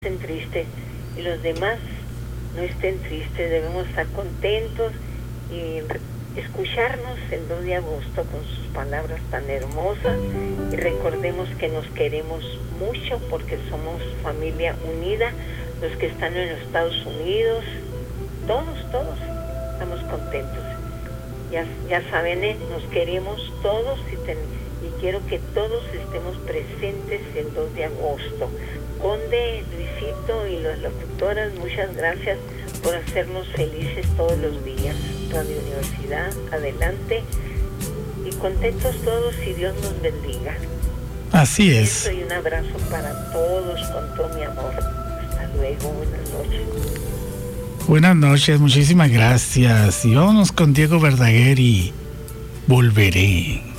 estén tristes y los demás no estén tristes. Debemos estar contentos y escucharnos el 2 de agosto con sus palabras tan hermosas, y recordemos que nos queremos mucho porque somos familia unida. Los que están en los Estados Unidos, todos estamos contentos. Ya saben, nos queremos todos y quiero que todos estemos presentes el 2 de agosto. Conde, Luisito y las locutoras, muchas gracias por hacernos felices todos los días. Radio Universidad, adelante, y contentos todos y Dios nos bendiga. Así es. Y un abrazo para todos con todo mi amor. Hasta luego, buenas noches. Buenas noches, muchísimas gracias. Y vámonos con Diego Verdaguer y Volveré.